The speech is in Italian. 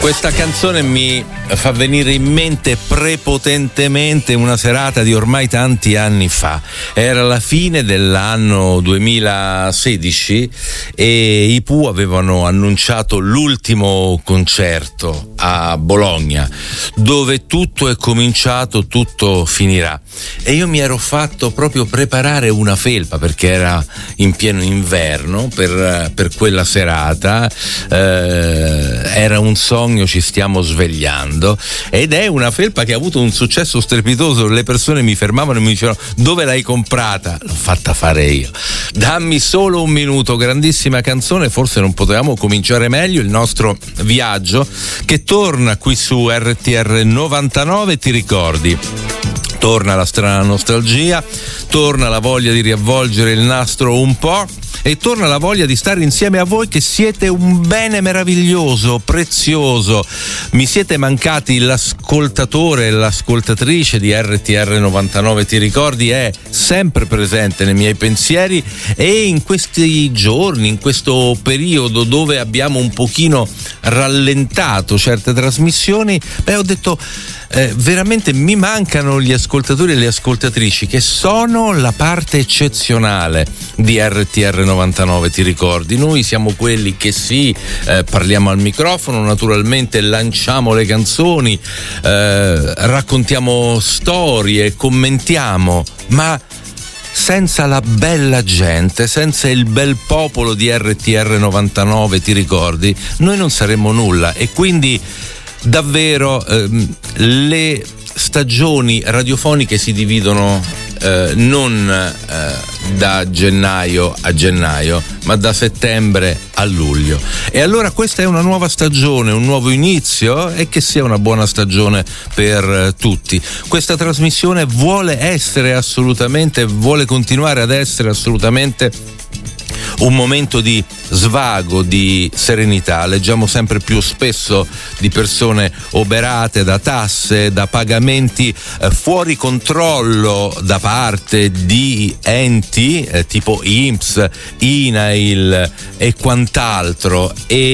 Questa canzone mi fa venire in mente prepotentemente una serata di ormai tanti anni fa. Era la fine dell'anno 2016 e i Pooh avevano annunciato l'ultimo concerto a Bologna, dove tutto è cominciato, tutto finirà. E io mi ero fatto proprio preparare una felpa perché era in pieno inverno per quella serata. Era un sogno, ci stiamo svegliando, ed è una felpa che ha avuto un successo strepitoso. Le persone mi fermavano e mi dicevano: dove l'hai comprata? L'ho fatta fare io. Dammi solo un minuto, grandissima canzone. Forse non potevamo cominciare meglio il nostro viaggio, che torna qui su RTR 99. Ti ricordi? Torna la strana nostalgia, torna la voglia di riavvolgere il nastro un po' e torna la voglia di stare insieme a voi, che siete un bene meraviglioso, prezioso. Mi siete mancati. L'ascoltatore e l'ascoltatrice di RTR 99, ti ricordi, è sempre presente nei miei pensieri, e in questi giorni, in questo periodo dove abbiamo un pochino rallentato certe trasmissioni, ho detto veramente mi mancano gli ascoltatori e le ascoltatrici, che sono la parte eccezionale di RTR 99. Ti ricordi? Noi siamo quelli che parliamo al microfono, naturalmente lanciamo le canzoni, raccontiamo storie, commentiamo, ma senza la bella gente, senza il bel popolo di RTR 99, ti ricordi? Noi non saremmo nulla. E quindi davvero le stagioni radiofoniche si dividono non da gennaio a gennaio, ma da settembre a luglio. E allora questa è una nuova stagione, un nuovo inizio, e che sia una buona stagione per tutti. Questa trasmissione vuole continuare ad essere assolutamente un momento di svago, di serenità. Leggiamo sempre più spesso di persone oberate da tasse, da pagamenti fuori controllo da parte di enti tipo INPS, INAIL e quant'altro, e